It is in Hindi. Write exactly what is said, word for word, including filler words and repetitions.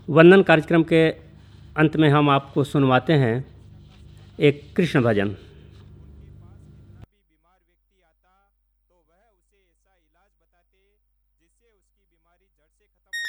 वंदन कार्यक्रम के अंत में हम आपको सुनवाते हैं एक कृष्ण भजन। बीमार व्यक्ति आता तो वह उसे ऐसा इलाज बताते जिससे उसकी बीमारी जड़ से खत्म